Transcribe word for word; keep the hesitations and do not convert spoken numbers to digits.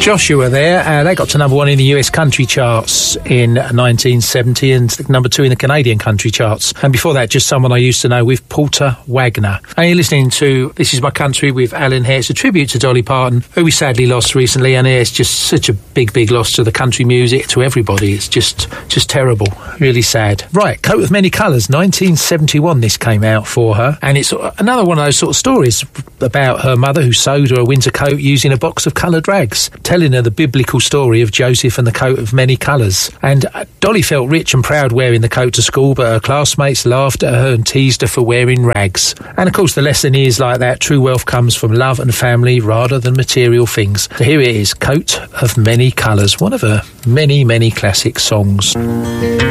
Joshua there, uh, they got to number one in the U S country charts in nineteen seventy and number two in the Canadian country charts. And before that, just someone I used to know with Porter Wagner. And you're listening to This Is My Country with Alan Hare. It's a tribute to Dolly Parton, who we sadly lost recently, and it's just such a big, big loss to the country music, to everybody. It's just, just terrible. Really sad. Right, Coat of Many Colours, nineteen seventy-one this came out for her, and it's another one of those sort of stories about her mother who sewed her a winter coat using a box of coloured rags, telling her the biblical story of Joseph and the coat of many colours. And uh, Dolly felt rich and proud wearing the coat to school, but her classmates laughed at her and teased her for wearing rags. And of course the lesson is like that, true wealth comes from love and family rather than material things. So here it is, Coat of Many Colours, one of her many, many classic songs.